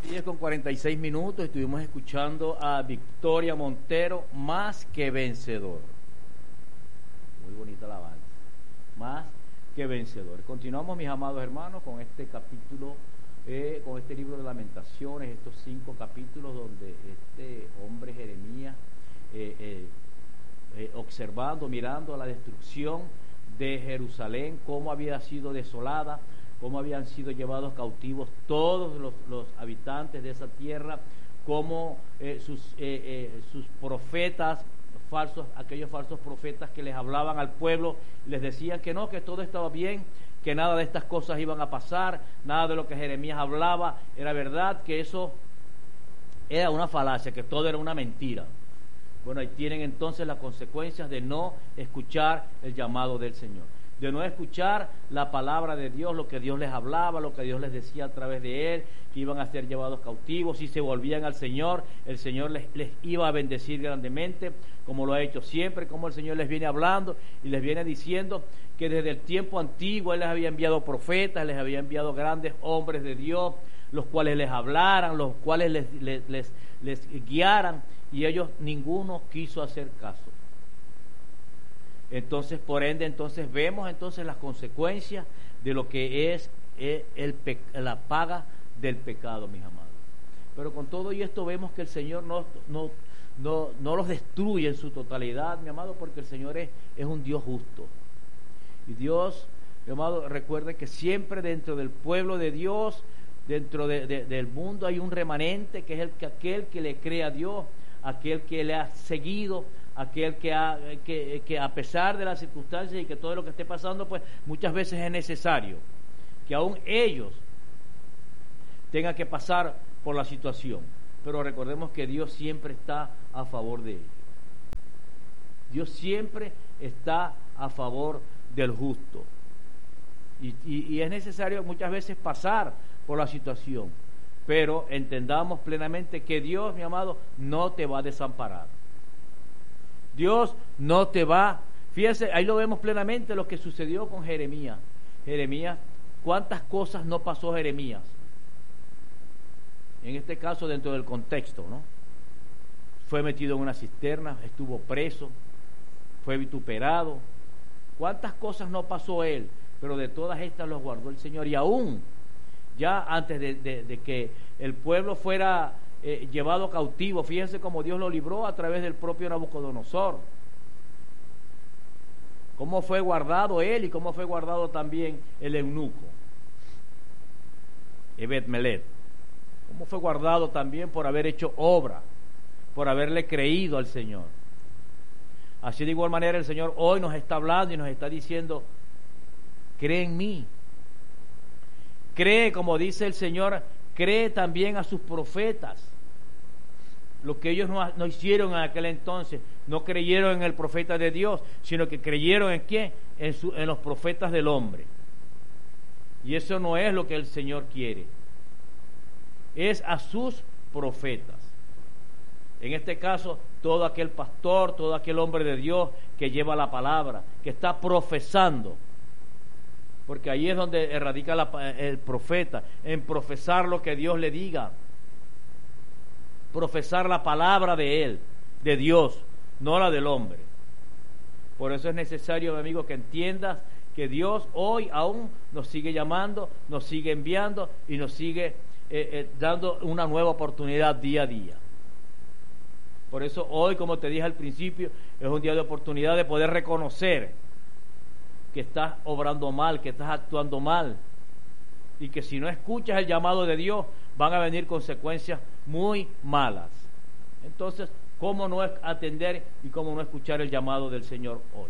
10:46 estuvimos escuchando a Victoria Montero, Más que Vencedor. Muy bonita la alabanza. Más que Vencedor. Continuamos, mis amados hermanos, con este capítulo, con este libro de Lamentaciones, estos 5 capítulos donde este hombre Jeremías, observando, mirando la destrucción de Jerusalén, cómo había sido desolada, cómo habían sido llevados cautivos todos los habitantes de esa tierra, cómo sus profetas falsos, aquellos falsos profetas que les hablaban al pueblo, les decían que no, que todo estaba bien, que nada de estas cosas iban a pasar, nada de lo que Jeremías hablaba era verdad, que eso era una falacia, que todo era una mentira. Bueno, ahí tienen entonces las consecuencias de no escuchar el llamado del Señor, de no escuchar la palabra de Dios, lo que Dios les hablaba, lo que Dios les decía a través de Él, que iban a ser llevados cautivos. Si se volvían al Señor, el Señor les iba a bendecir grandemente, como lo ha hecho siempre, como el Señor les viene hablando y les viene diciendo que desde el tiempo antiguo Él les había enviado profetas, les había enviado grandes hombres de Dios, los cuales les hablaran, los cuales les guiaran, y ellos ninguno quiso hacer caso. Entonces, por ende, entonces vemos entonces las consecuencias de lo que es la paga del pecado, mis amados. Pero con todo y esto vemos que el Señor no los destruye en su totalidad, mi amado, porque el Señor es un Dios justo. Y Dios, mi amado, recuerde que siempre dentro del pueblo de Dios, dentro del mundo, hay un remanente que es aquel que le cree a Dios, aquel que le ha seguido, aquel que a pesar de las circunstancias y que todo lo que esté pasando, pues muchas veces es necesario que aún ellos tengan que pasar por la situación. Pero recordemos que Dios siempre está a favor de ellos. Dios siempre está a favor del justo. Y es necesario muchas veces pasar por la situación. Pero entendamos plenamente que Dios, mi amado, no te va a desamparar. Dios no te va. Fíjense, ahí lo vemos plenamente lo que sucedió con Jeremías. Jeremías, ¿cuántas cosas no pasó Jeremías? En este caso, dentro del contexto, ¿no? Fue metido en una cisterna, estuvo preso, fue vituperado. ¿Cuántas cosas no pasó él? Pero de todas estas los guardó el Señor. Y aún, ya antes de que el pueblo fuera llevado cautivo, fíjense cómo Dios lo libró a través del propio Nabucodonosor. Cómo fue guardado él y cómo fue guardado también el eunuco, Ebed-Melech. Cómo fue guardado también por haber hecho obra, por haberle creído al Señor. Así de igual manera el Señor hoy nos está hablando y nos está diciendo: cree en mí. Cree, como dice el Señor, cree también a sus profetas. Lo que ellos no hicieron en aquel entonces, no creyeron en el profeta de Dios, sino que creyeron en ¿quién? En los profetas del hombre. Y eso no es lo que el Señor quiere. Es a sus profetas. En este caso, todo aquel pastor, todo aquel hombre de Dios que lleva la palabra, que está profesando. Porque ahí es donde radica el profeta, en profesar lo que Dios le diga. Profesar la palabra de Él, de Dios, no la del hombre. Por eso es necesario, mi amigo, que entiendas que Dios hoy aún nos sigue llamando, nos sigue enviando y nos sigue dando una nueva oportunidad día a día. Por eso hoy, como te dije al principio, es un día de oportunidad de poder reconocer que estás obrando mal, que estás actuando mal, y que si no escuchas el llamado de Dios van a venir consecuencias muy malas. Entonces, ¿cómo no atender y cómo no escuchar el llamado del Señor hoy?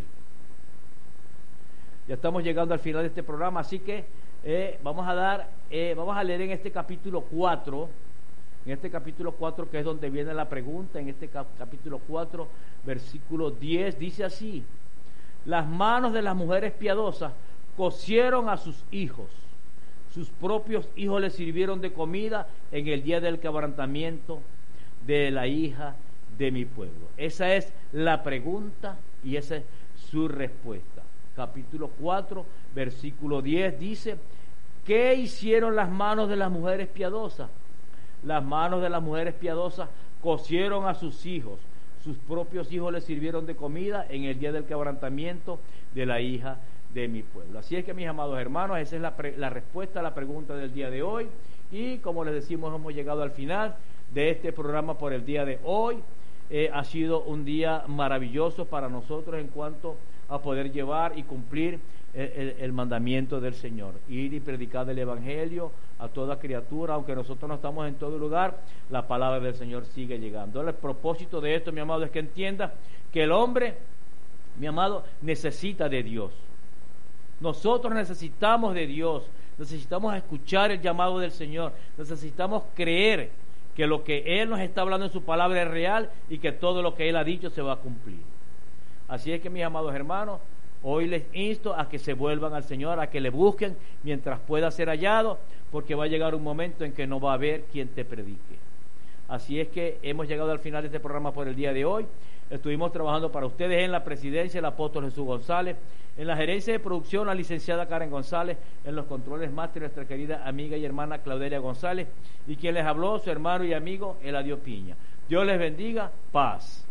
Ya estamos llegando al final de este programa, así que vamos a leer en este capítulo 4, que es donde viene la pregunta. En este capítulo 4, versículo 10, dice así: las manos de las mujeres piadosas cocieron a sus hijos, sus propios hijos les sirvieron de comida en el día del quebrantamiento de la hija de mi pueblo. Esa es la pregunta y esa es su respuesta. Capítulo 4, versículo 10 dice: ¿qué hicieron las manos de las mujeres piadosas? las manos de las mujeres piadosas cocieron a sus hijos. Sus propios hijos les sirvieron de comida en el día del quebrantamiento de la hija de mi pueblo. Así es que, mis amados hermanos, esa es la respuesta a la pregunta del día de hoy. Y como les decimos, hemos llegado al final de este programa por el día de hoy. Ha sido un día maravilloso para nosotros en cuanto a poder llevar y cumplir el mandamiento del Señor, ir y predicar el Evangelio a toda criatura. Aunque nosotros no estamos en todo lugar, la palabra del Señor sigue llegando. El propósito de esto, mi amado, es que entienda que el hombre, mi amado, necesita de Dios. Nosotros necesitamos de Dios, necesitamos escuchar el llamado del Señor, necesitamos creer que lo que Él nos está hablando en su palabra es real y que todo lo que Él ha dicho se va a cumplir. Así es que, mis amados hermanos, hoy les insto a que se vuelvan al Señor, a que le busquen mientras pueda ser hallado, porque va a llegar un momento en que no va a haber quien te predique. Así es que hemos llegado al final de este programa por el día de hoy. Estuvimos trabajando para ustedes en la presidencia el apóstol Jesús González, en la gerencia de producción la licenciada Karen González, en los controles máster nuestra querida amiga y hermana Claudelia González, y quien les habló, su hermano y amigo Eladio Piña. Dios les bendiga, paz.